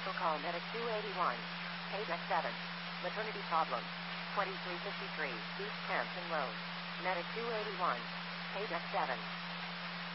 Special call Medic 281. Page X7. Maternity problem. 2353. East Hampton Road. Medic 281. Page X7.